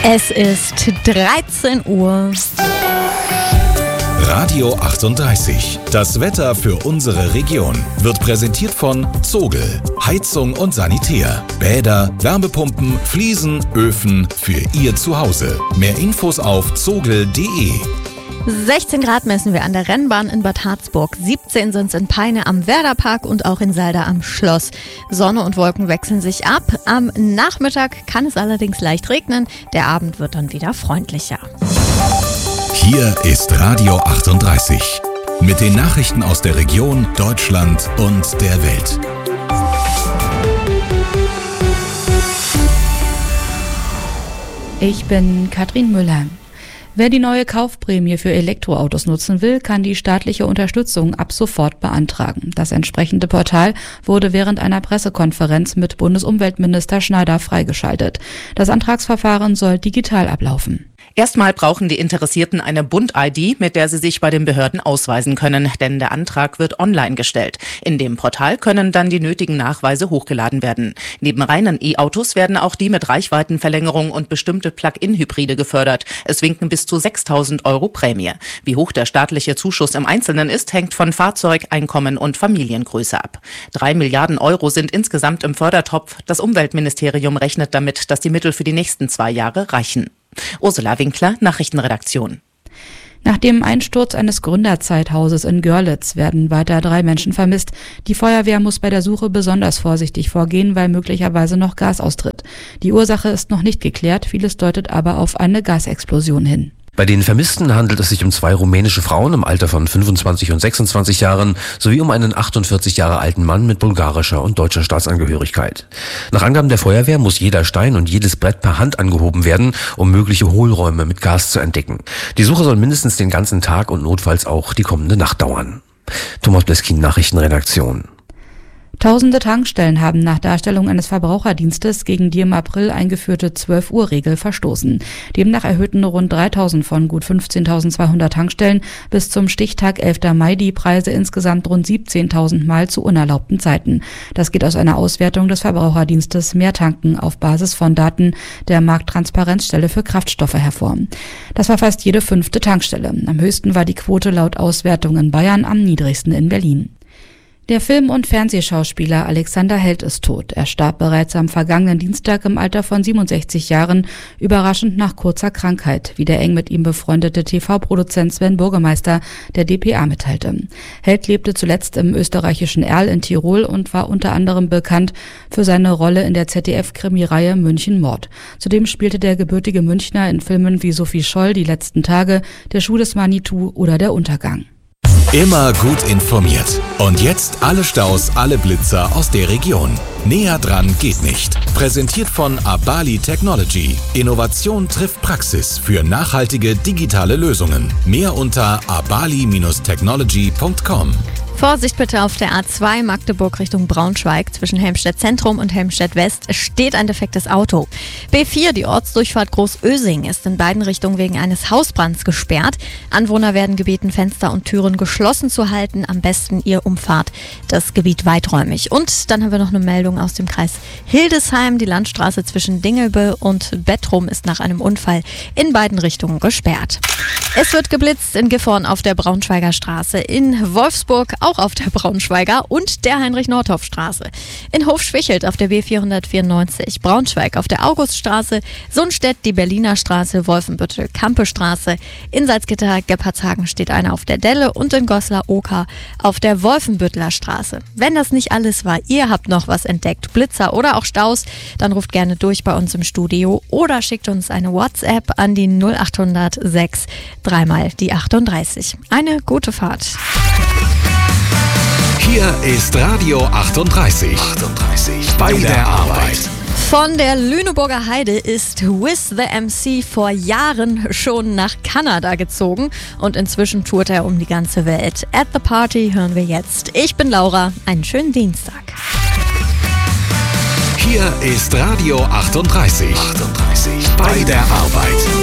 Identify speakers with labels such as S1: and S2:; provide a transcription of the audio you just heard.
S1: Es ist 13 Uhr.
S2: Radio 38. Das Wetter für unsere Region wird präsentiert von Zogl. Heizung und Sanitär. Bäder, Wärmepumpen, Fliesen, Öfen für Ihr Zuhause. Mehr Infos auf zogl.de.
S1: 16 Grad messen wir an der Rennbahn in Bad Harzburg. 17 sind es in Peine am Werderpark und auch in Salda am Schloss. Sonne und Wolken wechseln sich ab. Am Nachmittag kann es allerdings leicht regnen. Der Abend wird dann wieder freundlicher.
S2: Hier ist Radio 38. Mit den Nachrichten aus der Region, Deutschland und der Welt.
S3: Ich bin Katrin Müller. Wer die neue Kaufprämie für Elektroautos nutzen will, kann die staatliche Unterstützung ab sofort beantragen. Das entsprechende Portal wurde während einer Pressekonferenz mit Bundesumweltminister Schneider freigeschaltet. Das Antragsverfahren soll digital ablaufen.
S4: Erstmal brauchen die Interessierten eine Bund-ID, mit der sie sich bei den Behörden ausweisen können, denn der Antrag wird online gestellt. In dem Portal können dann die nötigen Nachweise hochgeladen werden. Neben reinen E-Autos werden auch die mit Reichweitenverlängerung und bestimmte Plug-in-Hybride gefördert. Es winken bis zu 6.000 € Prämie. Wie hoch der staatliche Zuschuss im Einzelnen ist, hängt von Fahrzeug, Einkommen und Familiengröße ab. 3 Milliarden € sind insgesamt im Fördertopf. Das Umweltministerium rechnet damit, dass die Mittel für die nächsten 2 Jahre reichen. Ursula Winkler, Nachrichtenredaktion.
S3: Nach dem Einsturz eines Gründerzeithauses in Görlitz werden weiter 3 Menschen vermisst. Die Feuerwehr muss bei der Suche besonders vorsichtig vorgehen, weil möglicherweise noch Gas austritt. Die Ursache ist noch nicht geklärt, vieles deutet aber auf eine Gasexplosion hin.
S5: Bei den Vermissten handelt es sich um 2 rumänische Frauen im Alter von 25 und 26 Jahren sowie um einen 48 Jahre alten Mann mit bulgarischer und deutscher Staatsangehörigkeit. Nach Angaben der Feuerwehr muss jeder Stein und jedes Brett per Hand angehoben werden, um mögliche Hohlräume mit Gas zu entdecken. Die Suche soll mindestens den ganzen Tag und notfalls auch die kommende Nacht dauern. Thomas Bleskin, Nachrichtenredaktion.
S3: Tausende Tankstellen haben nach Darstellung eines Verbraucherdienstes gegen die im April eingeführte 12-Uhr-Regel verstoßen. Demnach erhöhten rund 3.000 von gut 15.200 Tankstellen bis zum Stichtag 11. Mai die Preise insgesamt rund 17.000 Mal zu unerlaubten Zeiten. Das geht aus einer Auswertung des Verbraucherdienstes Mehrtanken auf Basis von Daten der Markttransparenzstelle für Kraftstoffe hervor. Das war fast jede 5. Tankstelle. Am höchsten war die Quote laut Auswertung in Bayern, am niedrigsten in Berlin. Der Film- und Fernsehschauspieler Alexander Held ist tot. Er starb bereits am vergangenen Dienstag im Alter von 67 Jahren, überraschend nach kurzer Krankheit, wie der eng mit ihm befreundete TV-Produzent Sven Burgemeister der dpa mitteilte. Held lebte zuletzt im österreichischen Erl in Tirol und war unter anderem bekannt für seine Rolle in der ZDF-Krimireihe München Mord. Zudem spielte der gebürtige Münchner in Filmen wie Sophie Scholl, Die letzten Tage, Der Schuh des Manitou oder Der Untergang.
S2: Immer gut informiert. Und jetzt alle Staus, alle Blitzer aus der Region. Näher dran geht nicht. Präsentiert von Abali Technology. Innovation trifft Praxis für nachhaltige digitale Lösungen. Mehr unter abali-technology.com.
S1: Vorsicht bitte auf der A2 Magdeburg Richtung Braunschweig. Zwischen Helmstedt Zentrum und Helmstedt West steht ein defektes Auto. B4, die Ortsdurchfahrt Großösing, ist in beiden Richtungen wegen eines Hausbrands gesperrt. Anwohner werden gebeten, Fenster und Türen geschlossen zu halten. Am besten ihr umfahrt das Gebiet weiträumig. Und dann haben wir noch eine Meldung aus dem Kreis Hildesheim. Die Landstraße zwischen Dingelbe und Bettrum ist nach einem Unfall in beiden Richtungen gesperrt. Es wird geblitzt in Gifhorn auf der Braunschweiger Straße, in Wolfsburg auch auf der Braunschweiger und der Heinrich-Nordhoff-Straße, in Hofschwichelt auf der B494, Braunschweig auf der Auguststraße, Sundstedt die Berliner Straße, Wolfenbüttel Kampestraße, in Salzgitter-Gebhardshagen steht einer auf der Delle und in Goslar-Oker auf der Wolfenbütteler Straße. Wenn das nicht alles war, ihr habt noch was entdeckt, Blitzer oder auch Staus, dann ruft gerne durch bei uns im Studio oder schickt uns eine WhatsApp an die 0800 6 3 die 38. Eine gute Fahrt.
S2: Hier ist Radio 38. Bei der Arbeit.
S1: Von der Lüneburger Heide ist Wiz the MC vor Jahren schon nach Kanada gezogen und inzwischen tourt er um die ganze Welt. At the Party hören wir jetzt. Ich bin Laura, einen schönen Dienstag.
S2: Hier ist Radio 38. Bei der Arbeit.